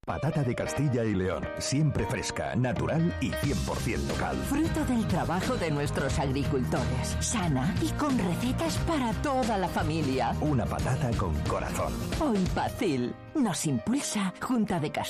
Patata de Castilla y León, siempre fresca, natural y 100% local. Fruto del trabajo de nuestros agricultores, sana y con recetas para toda la familia. Una patata con corazón. Hoy Pacil nos impulsa Junta de Castilla.